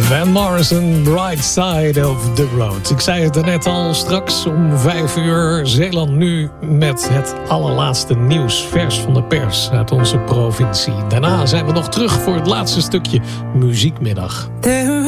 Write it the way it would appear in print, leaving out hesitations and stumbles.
Van Morrison, Bright Side of the Road. Ik zei het er net al, straks om 5 uur Zeeland Nu met het allerlaatste nieuws, vers van de pers uit onze provincie. Daarna zijn we nog terug voor het laatste stukje Muziekmiddag.